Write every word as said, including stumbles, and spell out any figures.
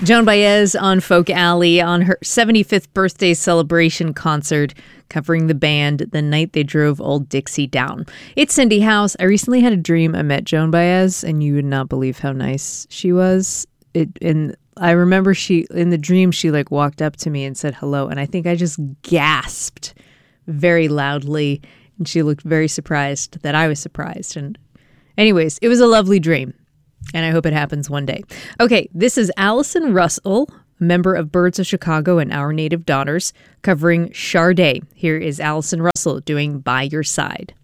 Joan Baez on Folk Alley on her seventy-fifth birthday celebration concert, covering the band The Night They Drove Old Dixie Down. It's Cindy House. I recently had a dream I met Joan Baez, and you would not believe how nice she was. It and I remember she in the dream she like walked up to me and said hello, and I think I just gasped very loudly, and she looked very surprised that I was surprised. And anyways, it was a lovely dream. And I hope it happens one day. Okay, this is Allison Russell, member of Birds of Chicago and Our Native Daughters, covering Sade. Here is Allison Russell doing By Your Side.